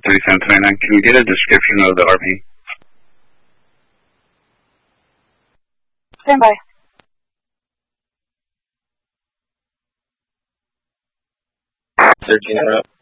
3729. Can we get a description of the RP? Stand by. 13 and up.